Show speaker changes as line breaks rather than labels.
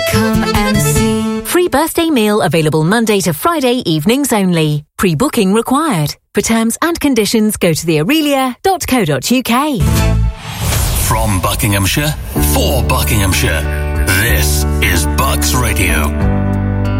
Come and see.
Free birthday meal available Monday to Friday evenings only. Pre-booking required. For terms and conditions, go to theaurelia.co.uk.
From Buckinghamshire, for Buckinghamshire, this is Bucks Radio.